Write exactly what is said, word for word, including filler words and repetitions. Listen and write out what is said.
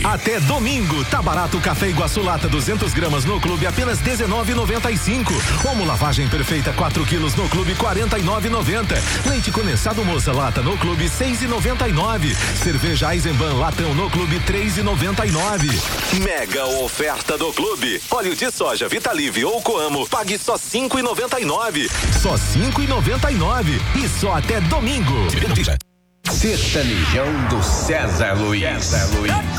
Até domingo, tá barato o café Iguaçu lata duzentas gramas no clube apenas dezenove reais e noventa e cinco. Omo lavagem perfeita quatro quilos no clube quarenta e nove reais e noventa. Leite condensado moça lata no clube seis reais e noventa e nove. Cerveja Eisenbahn latão no clube três reais e noventa e nove. Mega oferta do clube. Óleo de soja Vitalive ou Coamo, pague só cinco reais e noventa e nove. Só cinco reais e noventa e nove. E só até domingo. Sertanejão do César Luiz. César Luiz.